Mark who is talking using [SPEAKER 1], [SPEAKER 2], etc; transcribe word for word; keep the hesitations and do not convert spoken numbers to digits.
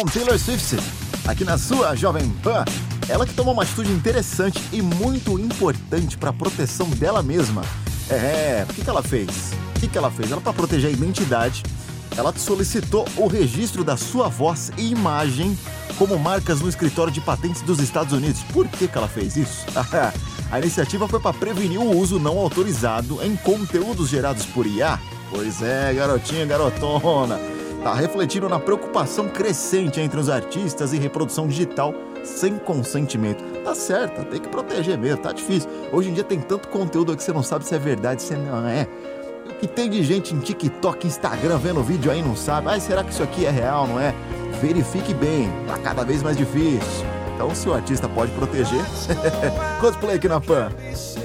[SPEAKER 1] Taylor Swift, aqui na sua Jovem Pan. Ela que tomou uma atitude interessante e muito importante para a proteção dela mesma. É, o que, que ela fez? O que, que ela fez? Ela, para proteger a identidade, ela solicitou o registro da sua voz e imagem como marcas no escritório de patentes dos Estados Unidos. Por que, que ela fez isso? A iniciativa foi para prevenir o uso não autorizado em conteúdos gerados por I A. Pois é, garotinha, garotona. Tá refletindo na preocupação crescente entre os artistas e reprodução digital sem consentimento. Tá certo, tem que proteger mesmo, tá difícil. Hoje em dia tem tanto conteúdo que você não sabe se é verdade, se não é. O que tem de gente em TikTok, Instagram, vendo vídeo aí não sabe. Ai, será que isso aqui é real, não é? Verifique bem, tá cada vez mais difícil. Então, se o artista pode proteger... Quantos play aqui na Pan?